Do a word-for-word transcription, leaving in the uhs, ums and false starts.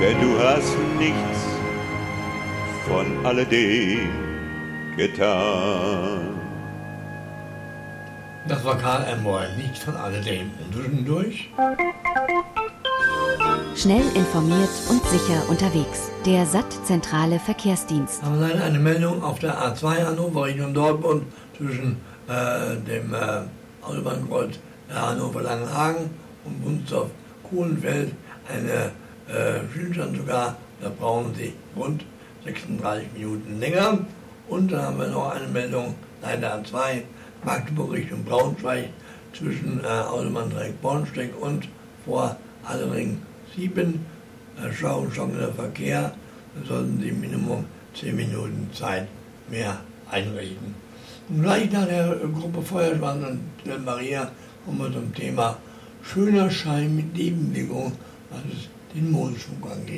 denn du hast nichts von alledem getan. Das war Karl Amboy, nichts von alledem. Und zwischendurch? Schnell informiert und sicher unterwegs. Der S A T-zentrale Verkehrsdienst. Haben wir leider eine Meldung auf der A zwei Hannover Richtung Dortmund zwischen äh, dem äh, Autobahnkreuz Hannover-Langenhagen und Wunsdorf-Kuhlenfeld. Eine äh, Stillstand sogar, da brauchen Sie rund sechsunddreißig Minuten länger. Und dann haben wir noch eine Meldung, leider A zwei, Magdeburg Richtung Braunschweig zwischen äh, Autobahndreieck Bornstedt und vor Allering sieben. Äh, Stau, stockender Verkehr, da sollten Sie Minimum zehn Minuten Zeit mehr einrichten. Und gleich nach der Gruppe Feuerschwanz und Tele Maria kommen wir zum Thema schöner Schein mit Nebenwirkung, was es den Mondschwung angeht.